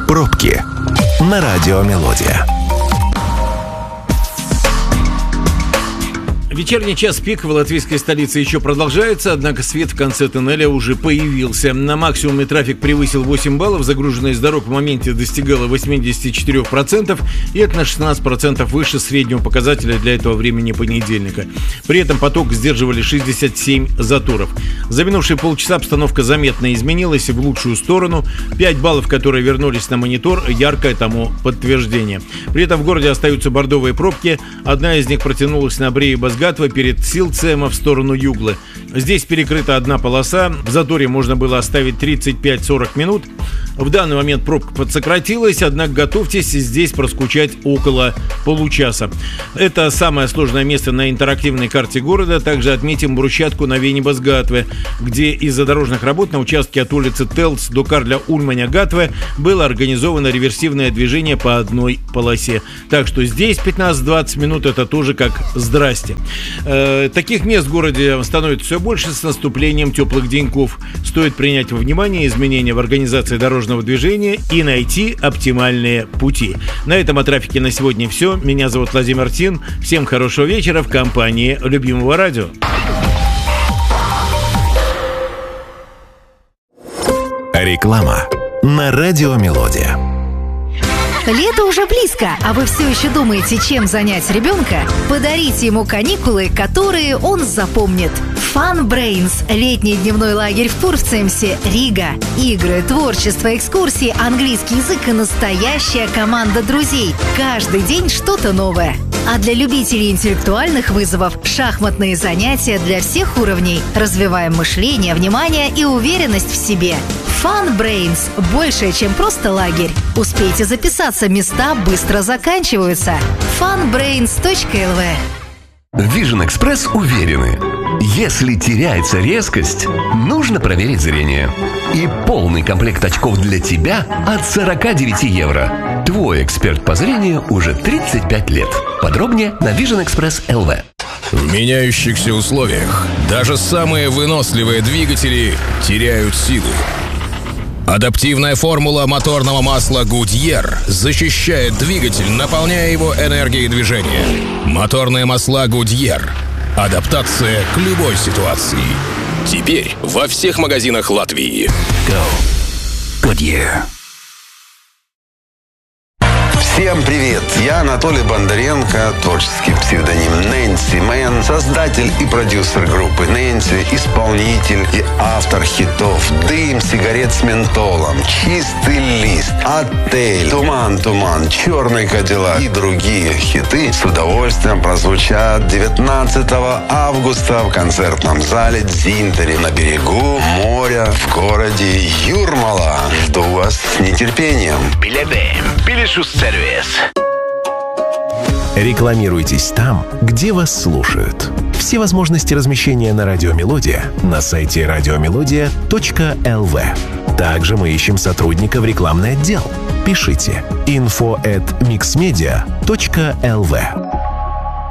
Пробки на радио «Мелодия». Вечерний час пик в латвийской столице еще продолжается, однако свет в конце тоннеля уже появился. На максимуме трафик превысил 8 баллов, загруженность дорог в моменте достигала 84%, и это на 16% выше среднего показателя для этого времени понедельника. При этом поток сдерживали 67 заторов. За минувшие полчаса обстановка заметно изменилась в лучшую сторону. 5 баллов, которые вернулись на монитор, яркое тому подтверждение. При этом в городе остаются бордовые пробки. Одна из них протянулась на Бреи Базгатва перед Силцема в сторону Юглы. Здесь перекрыта одна полоса. В заторе можно было оставить 35-40 минут. В данный момент пробка подсократилась, однако готовьтесь здесь проскучать около получаса. Это самое сложное место на интерактивной карте города. Также отметим брусчатку на Вене Базгатве, где из-за дорожных работ на участке от улицы Телс до Карля Ульманя-Гатве было организовано реверсивное движение по одной полосе. Так что здесь 15-20 минут это тоже как «здрасте». Таких мест в городе становится все больше с наступлением теплых деньков. Стоит принять во внимание изменения в организации дорожного движения и найти оптимальные пути. На этом о трафике на сегодня все. Меня зовут Владимир Тин. Всем хорошего вечера в компании любимого радио. Реклама на радио «Мелодия». Лето уже близко, а вы все еще думаете, чем занять ребенка? Подарите ему каникулы, которые он запомнит. Fun Brains – летний дневной лагерь в Турцемсе, Рига. Игры, творчество, экскурсии, английский язык и настоящая команда друзей. Каждый день что-то новое. А для любителей интеллектуальных вызовов – шахматные занятия для всех уровней. Развиваем мышление, внимание и уверенность в себе. Fun Brains – больше, чем просто лагерь. Успейте записаться, места быстро заканчиваются. funbrains.lv. Vision Express уверены, если теряется резкость, нужно проверить зрение. И полный комплект очков для тебя от 49 евро. Твой эксперт по зрению уже 35 лет. Подробнее на Vision Express LV. В меняющихся условиях даже самые выносливые двигатели теряют силу. Адаптивная формула моторного масла Goodyear защищает двигатель, наполняя его энергией движения. Моторные масла Goodyear. Адаптация к любой ситуации. Теперь во всех магазинах Латвии. Go. Goodyear. Всем привет! Я Анатолий Бондаренко, творческий псевдоним Нэнси Мэн, создатель и продюсер группы Нэнси, исполнитель и автор хитов «Дым сигарет с ментолом», «Чистый лист», «Отель», «Туман, туман», «Черный кадиллак» и другие хиты с удовольствием прозвучат 19 августа в концертном зале «Дзинтери» на берегу моря в городе Юрмала. Жду вас с нетерпением. Рекламируйтесь там, где вас слушают. Все возможности размещения на радио «Мелодия» на сайте radiomelodia.lv. Также мы ищем сотрудников в рекламный отдел. Пишите info@mixmedia.lv.